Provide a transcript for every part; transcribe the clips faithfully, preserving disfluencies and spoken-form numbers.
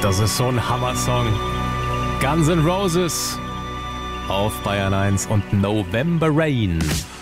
Das ist so ein Hammer-Song. Guns N' Roses auf Bayern eins und November Rain.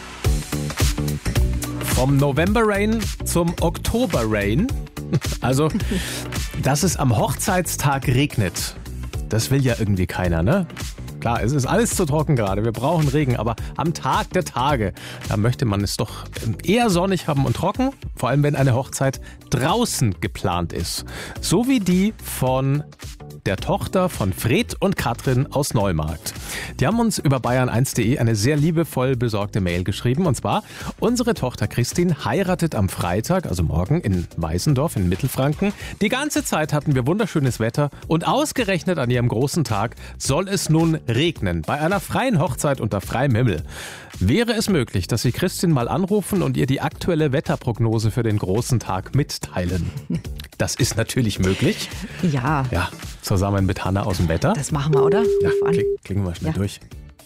Vom November Rain zum Oktober Rain. Also, dass es am Hochzeitstag regnet, das will ja irgendwie keiner, ne? Klar, es ist alles zu trocken gerade, wir brauchen Regen, aber am Tag der Tage, da möchte man es doch eher sonnig haben und trocken, vor allem wenn eine Hochzeit draußen geplant ist. So wie die von der Tochter von Fred und Katrin aus Neumarkt. Die haben uns über bayern eins punkt de eine sehr liebevoll besorgte Mail geschrieben. Und zwar, unsere Tochter Christine heiratet am Freitag, also morgen, in Weißendorf in Mittelfranken. Die ganze Zeit hatten wir wunderschönes Wetter und ausgerechnet an ihrem großen Tag soll es nun regnen. Bei einer freien Hochzeit unter freiem Himmel. Wäre es möglich, dass Sie Christine mal anrufen und ihr die aktuelle Wetterprognose für den großen Tag mitteilen? Das ist natürlich möglich. Ja. Ja, zusammen mit Hanna aus dem Wetter. Das machen wir, oder? Ja, klick, klicken wir schnell ja. durch.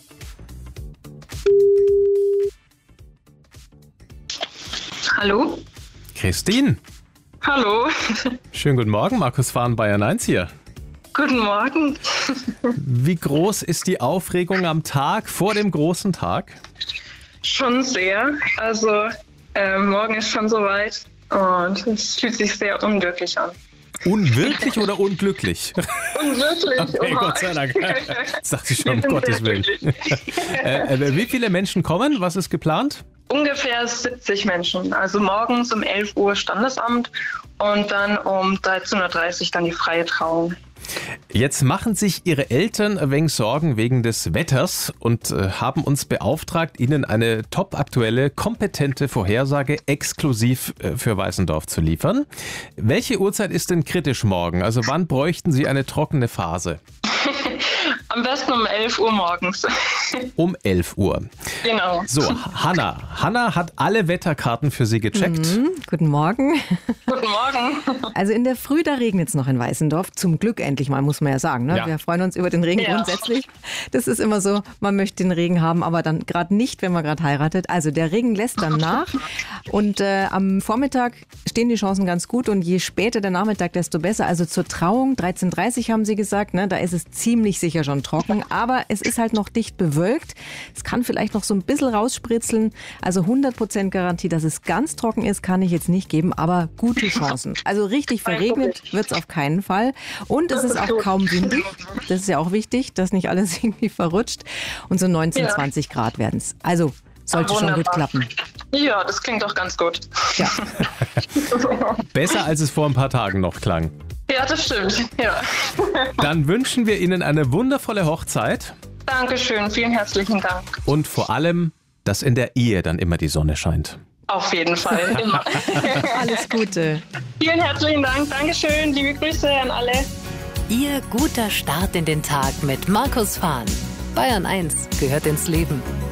Hallo? Christine. Hallo. Schönen guten Morgen, Markus Fahn, Bayern eins hier. Guten Morgen. Wie groß ist die Aufregung am Tag vor dem großen Tag? Schon sehr. Also äh, morgen ist schon soweit und es fühlt sich sehr unwirklich an. Unwirklich oder unglücklich? Unwirklich. Okay, oh Gott sei Dank. Das dachte ich schon, um Gottes Willen. äh, äh, wie viele Menschen kommen? Was ist geplant? Ungefähr siebzig Menschen. Also morgens um elf Uhr Standesamt und dann um dreizehn Uhr dreißig dann die freie Trauung. Jetzt machen sich Ihre Eltern ein wenig Sorgen wegen des Wetters und äh, haben uns beauftragt, Ihnen eine topaktuelle, kompetente Vorhersage exklusiv äh, für Weißendorf zu liefern. Welche Uhrzeit ist denn kritisch morgen? Also wann bräuchten Sie eine trockene Phase? Am besten um elf Uhr morgens. Um elf Uhr. Genau. So, Hanna. Hanna hat alle Wetterkarten für Sie gecheckt. Mhm, guten Morgen. Guten Morgen. Also in der Früh, da regnet es noch in Weißendorf. Zum Glück endlich mal, muss man ja sagen. Ne? Ja. Wir freuen uns über den Regen Ja. grundsätzlich. Das ist immer so, man möchte den Regen haben, aber dann gerade nicht, wenn man gerade heiratet. Also der Regen lässt dann nach und äh, am Vormittag stehen die Chancen ganz gut und je später der Nachmittag, desto besser. Also zur Trauung, dreizehn Uhr dreißig haben Sie gesagt, ne? Da ist es ziemlich sicher schon trocken, aber es ist halt noch dicht bewölkt. Es kann vielleicht noch so ein bisschen rausspritzeln. Also hundert Prozent Garantie, dass es ganz trocken ist, kann ich jetzt nicht geben, aber gute Chancen. Also richtig verregnet wird es auf keinen Fall. Und es ist auch kaum windig. Das ist ja auch wichtig, dass nicht alles irgendwie verrutscht. Und so neunzehn, Ja. zwanzig Grad werden es. Also sollte Ah, schon gut wunderbar. klappen. Ja, das klingt doch ganz gut. Ja. Besser als es vor ein paar Tagen noch klang. Ja, das stimmt. Ja. Dann wünschen wir Ihnen eine wundervolle Hochzeit Dankeschön, vielen herzlichen Dank. und vor allem, dass in der Ehe dann immer die Sonne scheint. Auf jeden Fall, immer. Alles Gute. Vielen herzlichen Dank, Dankeschön, liebe Grüße an alle. Ihr guter Start in den Tag mit Markus Fahn. Bayern eins gehört ins Leben.